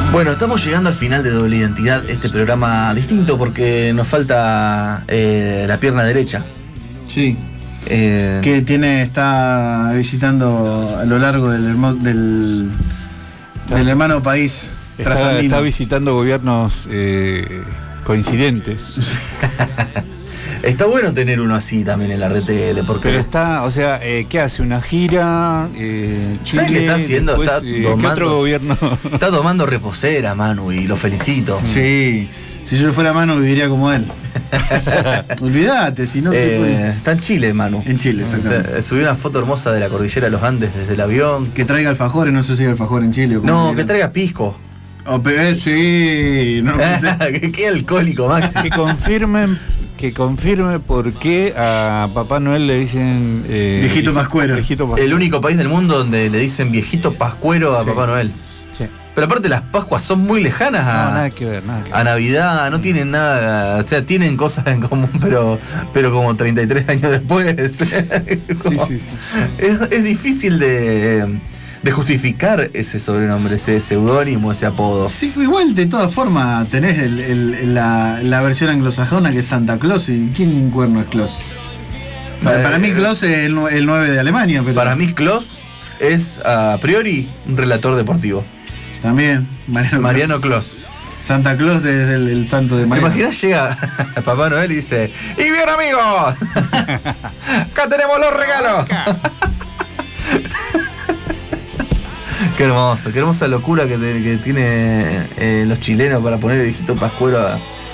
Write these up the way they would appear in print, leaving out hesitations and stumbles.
Bueno, estamos llegando al final de Doble Identidad, este programa distinto porque nos falta la pierna derecha. Sí. Que está visitando a lo largo del hermano país trasandino. Está visitando gobiernos coincidentes. Está bueno tener uno así también en la RTL, porque... Pero está, o sea, ¿qué hace? ¿Una gira? Chile, ¿sabes qué está haciendo? Después, ¿qué otro gobierno? Está tomando reposera, Manu, y lo felicito. Sí, si yo fuera Manu viviría como él. Olvídate, si no se puede. Está en Chile, Manu. En Chile, exactamente. Subió una foto hermosa de la cordillera de los Andes desde el avión. Que traiga alfajores, no sé si hay alfajor en Chile. No, que traiga pisco. Sí, no sé. Qué alcohólico, Maxi. Que confirme por qué a Papá Noel le dicen viejito pascuero. El único país del mundo donde le dicen viejito pascuero a Papá Noel. Sí. Pero aparte las Pascuas son muy lejanas nada que ver. A Navidad, no tienen nada, o sea, tienen cosas en común, pero como 33 años después. Sí. Es difícil de justificar ese sobrenombre, ese seudónimo, ese apodo. Sí, igual de todas formas tenés la versión anglosajona que es Santa Claus. ¿Y quién cuerno es Claus? Para mí Claus es el 9 de Alemania. Pero... Para mí Claus es a priori un relator deportivo. También, Mariano Claus. Santa Claus es el santo de Mariano. ¿Te imaginas? Llega Papá Noel y dice: ¡y bien, amigos! ¡Acá tenemos los regalos! Qué hermoso, qué hermosa locura que tiene los chilenos para poner el viejito pascuero a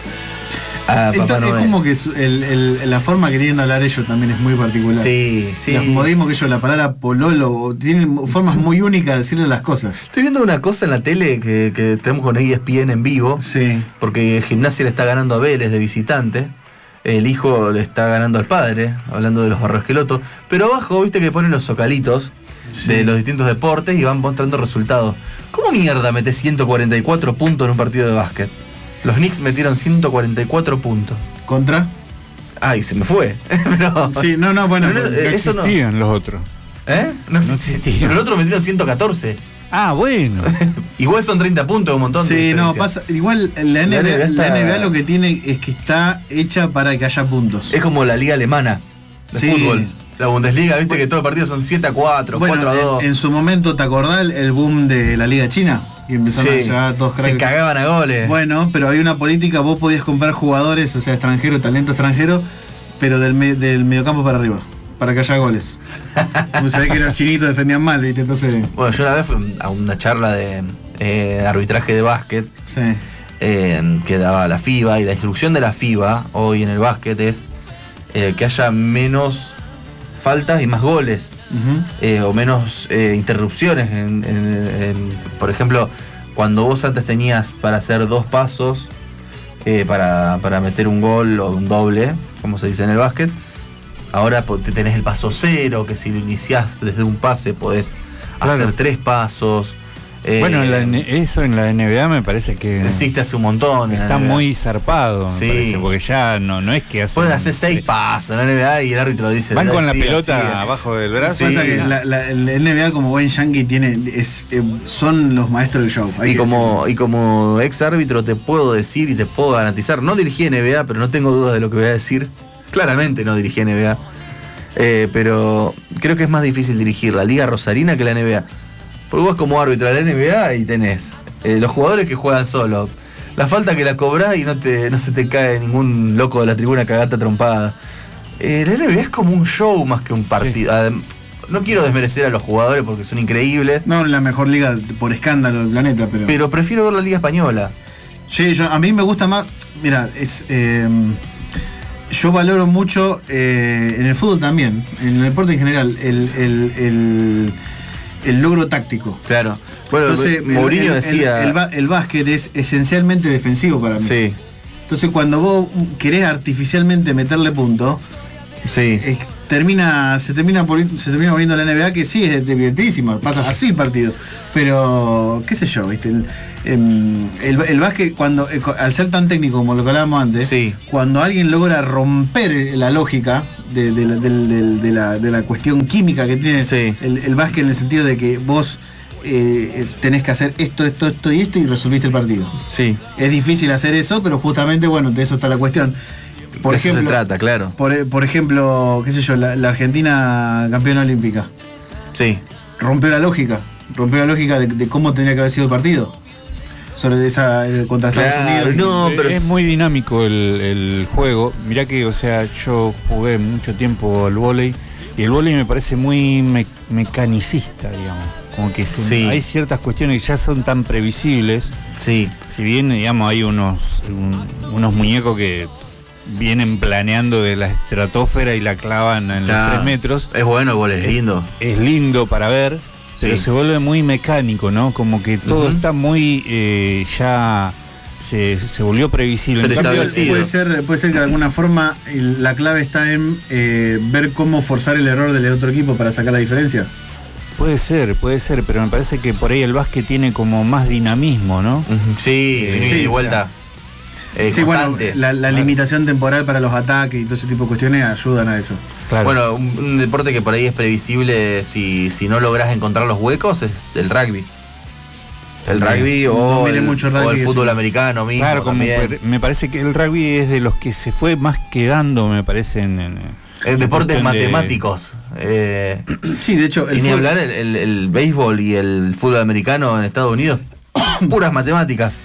Papá Noel. Es como que la forma que tienen de hablar ellos también es muy particular. Sí. Los modismos que ellos, la palabra pololo, tienen formas muy únicas de decirle las cosas. Estoy viendo una cosa en la tele que tenemos con ESPN en vivo. Sí. Porque Gimnasia le está ganando a Vélez de visitante. El hijo le está ganando al padre, hablando de los Barros-Esqueloto. Pero abajo, viste que ponen los zocalitos de los distintos deportes y van mostrando resultados. ¿Cómo mierda metés 144 puntos en un partido de básquet? Los Knicks metieron 144 puntos. ¿Contra? Ay, se me fue. Pero, sí, bueno. No existían los otros. No existían. Pero los otros metieron 114. Ah, bueno. Igual son 30 puntos, un montón de diferencia. Pasa. Igual la NBA lo que tiene es que está hecha para que haya puntos. Es como la liga alemana de fútbol. La Bundesliga, viste que todos los partidos son 7-4, 4-2. En su momento, ¿te acordás el boom de la liga china? Y empezaron a llegar a todos cracks. Se cagaban a goles. Bueno, pero había una política, vos podías comprar jugadores, o sea, extranjero, talento extranjero, pero del mediocampo para arriba, para que haya goles. Como sabés que los chinitos defendían mal, ¿viste? Entonces... Bueno, yo una vez fui a una charla de arbitraje de básquet que daba la FIBA, y la instrucción de la FIBA hoy en el básquet es que haya menos faltas y más goles, o menos interrupciones. Por ejemplo, cuando vos antes tenías para hacer 2 pasos para meter un gol o un doble, como se dice en el básquet, ahora tenés el paso 0, que si lo iniciás desde un pase podés hacer 3 pasos. Bueno, eso en la NBA me parece que existe hace un montón. Está muy zarpado, me parece, porque ya no es que hace. Puede hacer 6 pasos en la NBA y el árbitro dice. Van con la pelota abajo del brazo. Pasa que la NBA, como buen yankee, son los maestros del show. Y como ex árbitro te puedo decir y te puedo garantizar, no dirigí NBA, pero no tengo dudas de lo que voy a decir. Claramente no dirigí NBA. Pero creo que es más difícil dirigir la Liga Rosarina que la NBA. Porque vos como árbitro de la NBA y tenés los jugadores que juegan solos, la falta que la cobrás y no se te cae ningún loco de la tribuna cagata trompada. La NBA es como un show más que un partido. Sí. No quiero desmerecer a los jugadores porque son increíbles. No, la mejor liga por escándalo del planeta, pero prefiero ver la Liga Española. Sí, a mí me gusta más. Mira, yo valoro mucho en el fútbol también, en el deporte en general, el logro táctico. Claro. Bueno, entonces, Mourinho decía... El básquet es esencialmente defensivo para mí. Sí. Entonces, cuando vos querés artificialmente meterle puntos, sí. Se termina volviendo la NBA, que sí es divertidísima, pasa así el partido. Pero, qué sé yo, ¿viste? El básquet, al ser tan técnico como lo que hablábamos antes, sí. Cuando alguien logra romper la lógica de la cuestión química que tiene el básquet, en el sentido de que vos tenés que hacer esto y esto y resolviste el partido. Sí. Es difícil hacer eso, pero justamente, bueno, de eso está la cuestión. Por de ejemplo, eso se trata, claro. Por ejemplo, qué sé yo, la Argentina campeona olímpica. Sí. Rompió la lógica de cómo tenía que haber sido el partido. Sobre esa contra Estados Unidos. No, pero es muy dinámico el juego. Mirá que, o sea, yo jugué mucho tiempo al vóley y el vóley me parece muy mecanicista, digamos. Como que hay ciertas cuestiones que ya son tan previsibles. Sí. Si bien, digamos, hay unos muñecos que vienen planeando de la estratosfera y la clavan en los 3 metros. Es bueno, el vóley es lindo. Es lindo para ver. Sí. Pero se vuelve muy mecánico, ¿no? Como que todo está muy ya se volvió previsible. Puede ser que de alguna forma la clave está en ver cómo forzar el error del otro equipo para sacar la diferencia. Puede ser, pero me parece que por ahí el básquet tiene como más dinamismo, ¿no? Sí, y vuelta. Sí, bueno, la limitación temporal para los ataques y todo ese tipo de cuestiones ayudan a eso. Claro. Bueno, un deporte que por ahí es previsible si no lográs encontrar los huecos es el rugby. El rugby o el fútbol americano mismo. Claro, también. Me parece que el rugby es de los que se fue más quedando, me parece, en deportes matemáticos. Sí, de hecho. Y ni hablar el béisbol y el fútbol americano en Estados Unidos, puras matemáticas.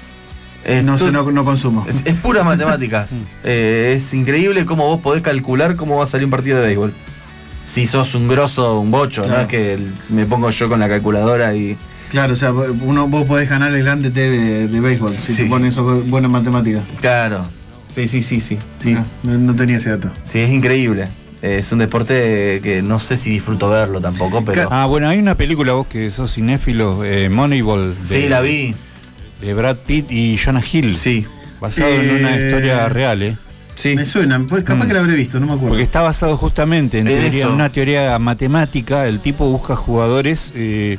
No consumo. Es puras matemáticas. Es increíble cómo vos podés calcular cómo va a salir un partido de béisbol. Si sos un grosso, un bocho, claro. No es que me pongo yo con la calculadora y... Claro, o sea, vos podés ganar el grande T de béisbol si te pones eso buenas matemáticas. Claro. Sí. No tenía ese dato. Sí, es increíble. Es un deporte que no sé si disfruto verlo tampoco, pero... bueno, hay una película, vos que sos cinéfilo, Moneyball. Sí, la vi. De Brad Pitt y Jonah Hill. Sí. Basado en una historia real, Sí. Me suena, pues capaz que la habré visto, no me acuerdo. Porque está basado justamente en una teoría matemática. El tipo busca jugadores,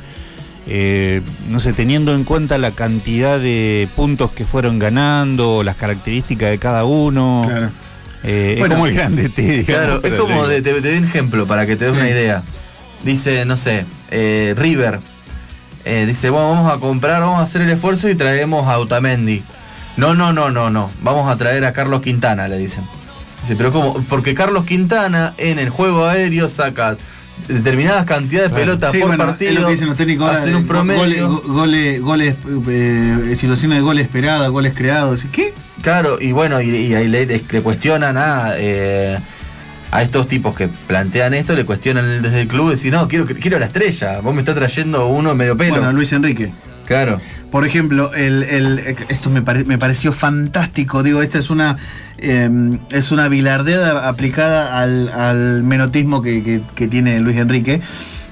no sé, teniendo en cuenta la cantidad de puntos que fueron ganando, las características de cada uno. Claro. Es como el grande T, digamos. Claro, es como, te doy un ejemplo para que te des una idea. Dice, no sé, River. Dice, bueno, vamos a hacer el esfuerzo y traemos a Otamendi. No. Vamos a traer a Carlos Quintana, le dicen. Dice, pero ¿cómo? Porque Carlos Quintana en el juego aéreo saca determinadas cantidades de pelotas por partido. Es lo que dicen los técnicos ahora, hacer un promedio. Goles, situaciones de goles esperadas, goles creados. ¿Qué? Claro, y bueno, y ahí le cuestionan a estos tipos que plantean esto, le cuestionan desde el club y dicen, no, quiero la estrella, vos me estás trayendo uno medio pelo. Bueno, Luis Enrique. Claro. Por ejemplo, esto me pareció fantástico. Digo, esta es una bilardeada aplicada al menotismo que tiene Luis Enrique.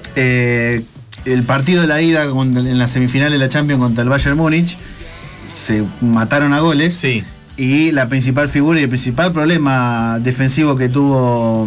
El partido de la ida en la semifinal de la Champions contra el Bayern Múnich se mataron a goles. Sí. Y la principal figura y el principal problema defensivo que tuvo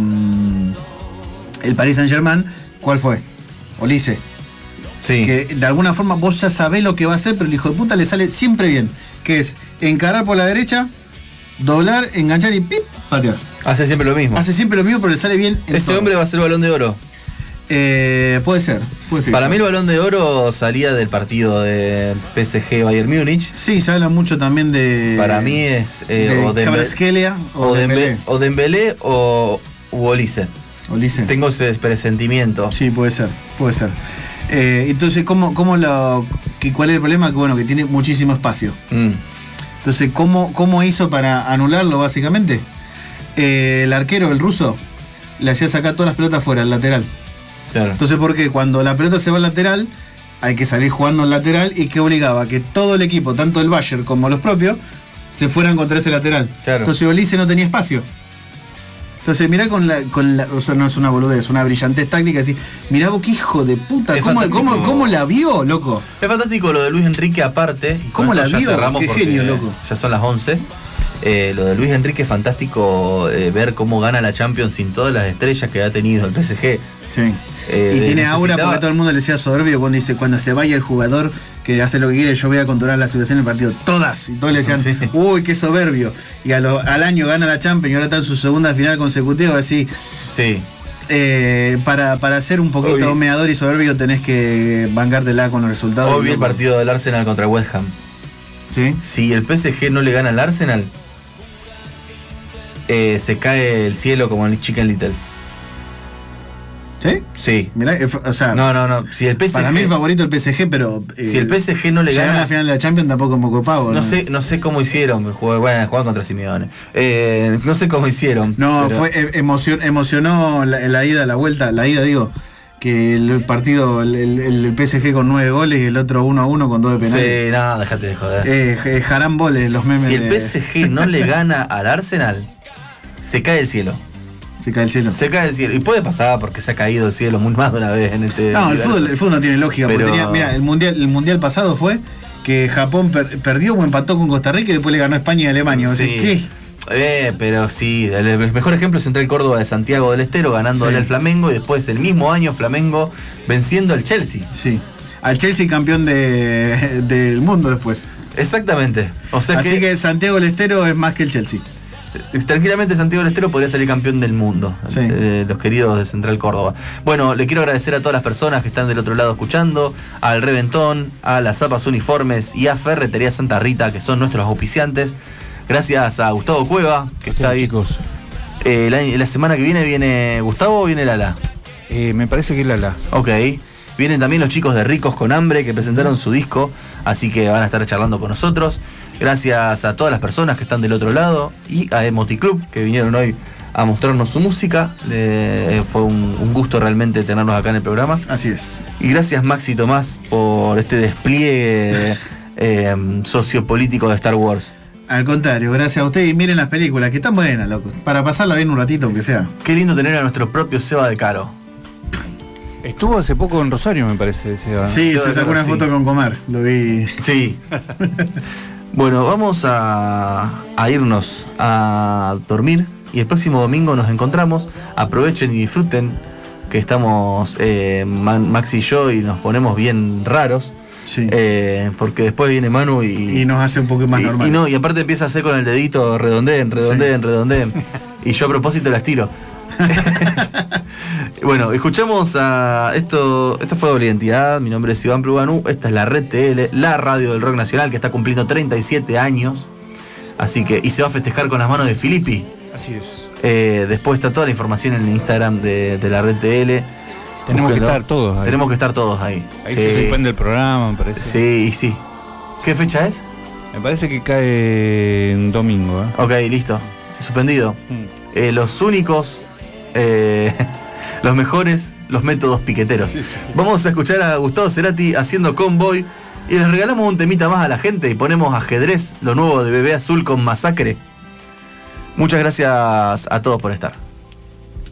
el Paris Saint-Germain, ¿cuál fue? Olise. Sí. Que de alguna forma vos ya sabés lo que va a hacer, pero el hijo de puta le sale siempre bien. Que es encarar por la derecha, doblar, enganchar y ¡pip! Patear. Hace siempre lo mismo. Pero le sale bien. Ese hombre va a ser Balón de Oro. Puede ser. Para mí el Balón de Oro salía del partido de PSG Bayern Múnich. Sí, se habla mucho también de... Para mí es Kvaratskhelia o Dembélé o Olise. Tengo ese presentimiento. Sí, puede ser. Entonces, ¿cuál es el problema? Que bueno, que tiene muchísimo espacio. Entonces, ¿cómo hizo para anularlo básicamente? El arquero, el ruso, le hacía sacar todas las pelotas fuera, al lateral. Claro. Entonces, porque cuando la pelota se va al lateral, hay que salir jugando al lateral y que obligaba a que todo el equipo, tanto el Bayern como los propios, se fueran contra ese lateral. Claro. Entonces Olise no tenía espacio. Entonces mirá o sea, no es una boludez, es una brillantez táctica, así, mirá vos qué hijo de puta, ¿cómo la vio, loco? Es fantástico lo de Luis Enrique aparte. ¿Cómo la vio? Qué genio, loco. Ya son las 11. Lo de Luis Enrique es fantástico ver cómo gana la Champions sin todas las estrellas que ha tenido el PSG. Sí. Y tiene aura porque todo el mundo le decía soberbio cuando dice, cuando se vaya el jugador que hace lo que quiere, yo voy a controlar la situación del partido. Todas. Y todos le decían, uy, qué soberbio. Y al año gana la Champions y ahora está en su segunda final consecutiva, así. Sí. Para ser un poquito meador y soberbio tenés que bancártela con los resultados. Hoy vi el partido del Arsenal contra el West Ham. ¿Sí? Si el PSG no le gana al Arsenal, se cae el cielo como en Chicken Little. ¿Sí? Sí. Mirá, o sea, no. Si el PSG, para mí el favorito el PSG, pero si el PSG no le gana a la final de la Champions tampoco es moco pavo. No sé cómo hicieron. Jugaban contra Simeone. No sé cómo hicieron. No, pero emocionó la ida, la vuelta, la ida digo, que el partido, el PSG con 9 goles y el otro 1-1 con 2 de penales. Sí, no, déjate de joder. Jaramboles los memes. Si el PSG no le gana al Arsenal, se cae el cielo. Se cae el cielo. Se cae el cielo. Y puede pasar porque se ha caído el cielo muy más de una vez en este. No, el fútbol no tiene lógica. Pero... Mira, el mundial pasado fue que Japón perdió o empató con Costa Rica y después le ganó a España y Alemania. O sea, sí. ¿Qué? Pero sí, el mejor ejemplo es Central Córdoba de Santiago del Estero ganándole al Flamengo y después el mismo año Flamengo venciendo al Chelsea. Sí. Al Chelsea campeón del mundo después. Exactamente. O sea así que Santiago del Estero es más que el Chelsea. Tranquilamente Santiago del Estero podría salir campeón del mundo. Sí. Los queridos de Central Córdoba. Bueno, le quiero agradecer a todas las personas que están del otro lado escuchando, al Reventón, a las Zapas Uniformes y a Ferretería Santa Rita, que son nuestros auspiciantes. Gracias a Gustavo Cueva, que está ahí. Chicos. La semana que viene Gustavo o viene Lala. Me parece que Lala. Ok. Vienen también los chicos de Ricos con Hambre que presentaron su disco, así que van a estar charlando con nosotros. Gracias a todas las personas que están del otro lado y a Emoticlub que vinieron hoy a mostrarnos su música. Fue un gusto realmente tenerlos acá en el programa. Así es. Y gracias Maxi Tomás por este despliegue sociopolítico de Star Wars. Al contrario, gracias a usted y miren las películas, que están buenas, loco. Para pasarla bien un ratito, aunque sea. Qué lindo tener a nuestro propio Seba de Caro. Estuvo hace poco en Rosario, me parece. Seba. Sí, se sacó una foto con Comar, lo vi. Sí. Bueno, vamos a irnos a dormir y el próximo domingo nos encontramos. Aprovechen y disfruten que estamos Maxi y yo y nos ponemos bien raros. Sí. Porque después viene Manu y nos hace un poco más normal. Y aparte empieza a hacer con el dedito redondeen. Y yo a propósito las tiro. Bueno, escuchamos a esto fue Doble Identidad. Mi nombre es Iván Pluganú. Esta es la Red TL, la radio del rock nacional, que está cumpliendo 37 años. Así que, y se va a festejar con las manos de Filippi. Así es. Después está toda la información en el Instagram de la Red TL. Tenemos que estar todos ahí. Tenemos que estar todos ahí. Ahí se suspende el programa, me parece. Sí. ¿Qué fecha es? Me parece que cae en domingo. Ok, listo. Suspendido. Los únicos, los mejores, los métodos piqueteros. Sí. Vamos a escuchar a Gustavo Cerati haciendo Convoy y les regalamos un temita más a la gente y ponemos Ajedrez, lo nuevo de Bebé Azul con Masacre. Muchas gracias a todos por estar.